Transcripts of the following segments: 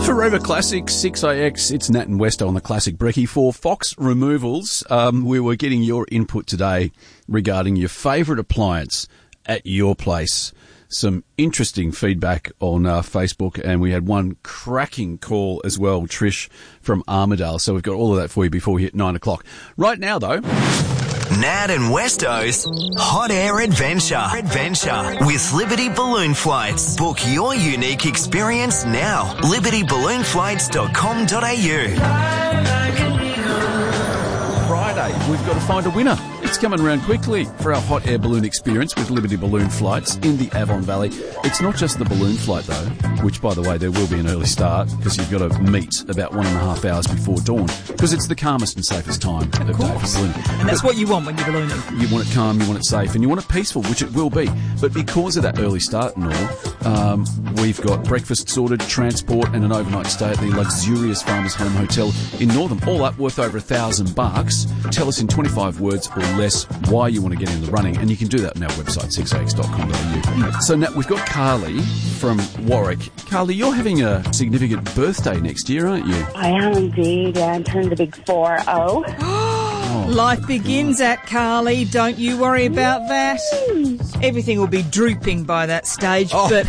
Forever Classic 6AX, it's Nat and Westo on the Classic Brekkie. For Fox Removals, we were getting your input today regarding your favourite appliance at your place. Some interesting feedback on Facebook, and we had one cracking call as well, Trish from Armidale. So we've got all of that for you before we hit 9 o'clock. Right now, though... Nat and Westo's Hot Air Adventure with Liberty Balloon Flights. Book your unique experience now. libertyballoonflights.com.au. Friday, we've got to find a winner. It's coming around quickly for our hot air balloon experience with Liberty Balloon Flights in the Avon Valley. It's not just the balloon flight, though, which, by the way, there will be an early start because you've got to meet about 1.5 hours before dawn because it's the calmest and safest time of day for ballooning. And that's what you want when you're ballooning. You want it calm, you want it safe, and you want it peaceful, which it will be. But because of that early start and all, we've got breakfast sorted, transport, and an overnight stay at the luxurious Farmers Home Hotel in Northam. All up worth over $1,000. Tell us in 25 words or less why you want to get in the running, and you can do that on our website, 6ax.com.au. So now we've got Carly from Warwick. Carly, you're having a significant birthday next year, aren't you? I am indeed, yeah. I'm turning the big 4-0. Life begins at Carly. Don't you worry about that. Everything will be drooping by that stage, but...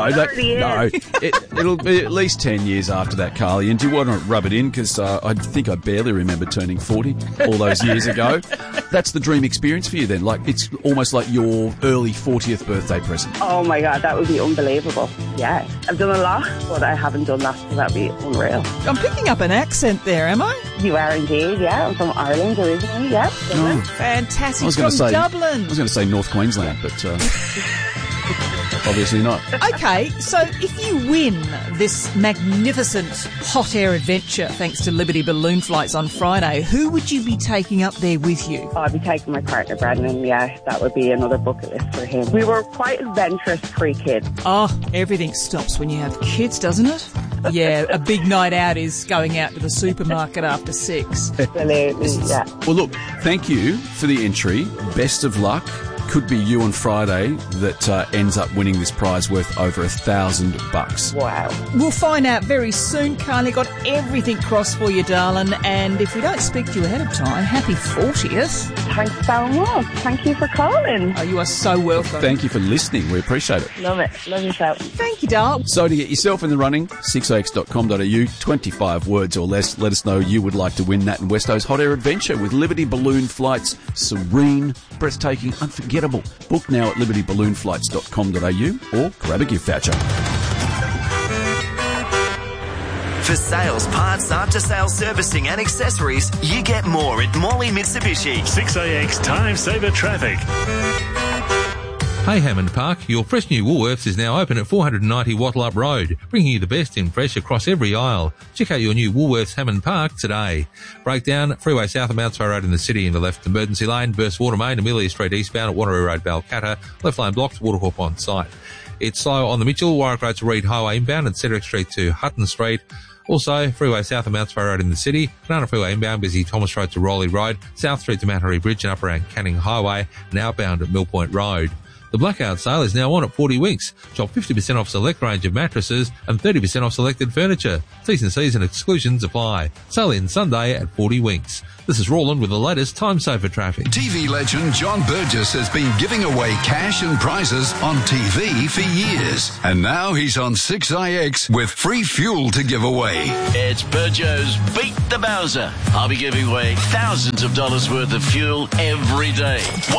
It'll be at least 10 years after that, Carly. And do you want to rub it in? Because I think I barely remember turning 40 all those years ago. That's the dream experience for you then. Like, it's almost like your early 40th birthday present. Oh my God, that would be unbelievable. Yeah. I've done a lot, but I haven't done that, so that'd be unreal. I'm picking up an accent there, am I? You are indeed, yeah. I'm from Ireland originally, yeah. Dublin. Fantastic. I was going to say Dublin. I was going to say North Queensland, but... obviously not. Okay, so if you win this magnificent hot air adventure thanks to Liberty Balloon Flights on Friday, who would you be taking up there with you? I'd be taking my partner, Brandon, yeah. That would be another bucket list for him. We were quite adventurous pre-kids. Oh, everything stops when you have kids, doesn't it? Yeah, a big night out is going out to the supermarket after 6. Absolutely, yeah. Well, look, thank you for the entry. Best of luck. Could be you on Friday that ends up winning this prize worth over $1,000. Wow. We'll find out very soon, Carly. Got everything crossed for you, darling. And if we don't speak to you ahead of time, happy 40th. Thanks so much. Thank you for calling. Oh, you are so welcome. Thank you for listening. We appreciate it. Love it. Love yourself. Thank you, darling. So to get yourself in the running, 6ax.com.au, 25 words or less. Let us know you would like to win Nat and Westo's hot air adventure with Liberty Balloon Flights. Serene, breathtaking, unforgettable. Book now at libertyballoonflights.com.au or grab a gift voucher. For sales, parts, after-sales servicing and accessories, you get more at Morley Mitsubishi. 6AX Time Saver Traffic. Hey Hammond Park, your fresh new Woolworths is now open at 490 Wattle Up Road, bringing you the best in fresh across every aisle. Check out your new Woolworths Hammond Park today. Breakdown, freeway south of Mounts Bay Road in the city into left Emergency Lane, Burstwater Main, Amelia Street eastbound at Wanneroo Road, Balcatta, left lane blocked, Waterhoop on site. It's slow on the Mitchell, Warwick Road to Reed Highway inbound and Cedric Street to Hutton Street. Also, freeway south of Mounts Bay Road in the city, Banana Freeway inbound, busy Thomas Road to Rowley Road, South Street to Mattery Bridge and up around Canning Highway, and outbound at Mill Point Road. The blackout sale is now on at 40 Winks. Shop 50% off select range of mattresses and 30% off selected furniture. T&Cs and exclusions apply. Sale in Sunday at 40 Winks. This is Roland with the latest Time Saver traffic. TV legend John Burgess has been giving away cash and prizes on TV for years. And now he's on 6IX with free fuel to give away. It's Peugeot's Beat the Bowser. I'll be giving away thousands of dollars worth of fuel every day.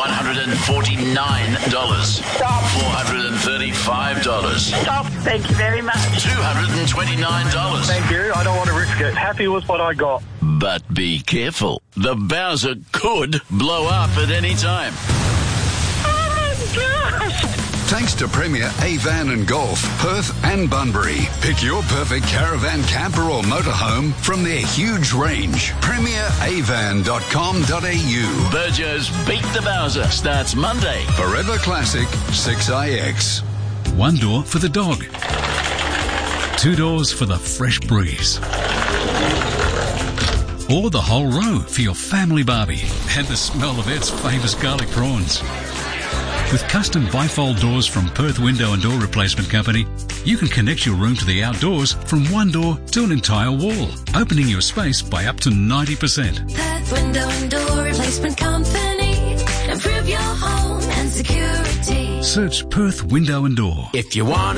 $149. Stop. $435. Stop. Thank you very much. $229. Thank you. I don't want to risk it. Happy with what I got. But be careful. The Bowser could blow up at any time. Oh, gosh. Thanks to Premier Avan and Golf, Perth and Bunbury. Pick your perfect caravan, camper or motorhome from their huge range. PremierAvan.com.au. Peugeot's Beat the Bowser starts Monday. Forever Classic 6IX. One door for the dog. 2 doors for the fresh breeze. Or the whole row for your family barbie and the smell of Ed's famous garlic prawns. With custom bifold doors from Perth Window and Door Replacement Company, You can connect your room to the outdoors from one door to an entire wall, opening your space by up to 90%. Perth Window and Door Replacement Company. Improve your home and security. Search Perth Window and Door. If you want